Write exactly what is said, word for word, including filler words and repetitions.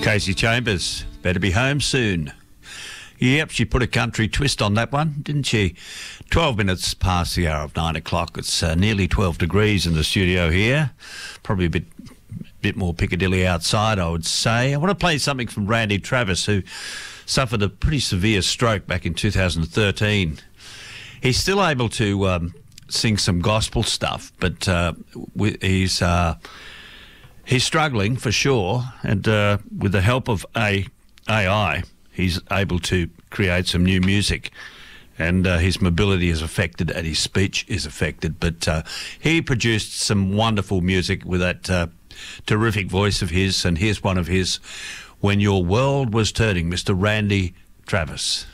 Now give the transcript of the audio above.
Casey Chambers, better be home soon. Yep, she put a country twist on that one, didn't she? twelve minutes past the hour of nine o'clock. It's uh, nearly twelve degrees in the studio here. Probably a bit bit more Piccadilly outside, I would say. I want to play something from Randy Travis, who suffered a pretty severe stroke back in two thousand thirteen. He's still able to um, sing some gospel stuff, but uh, he's... Uh, He's struggling for sure, and uh, with the help of A I, he's able to create some new music, and uh, his mobility is affected and his speech is affected. But uh, he produced some wonderful music with that uh, terrific voice of his, and here's one of his, When Your World Was Turning, Mister Randy Travis.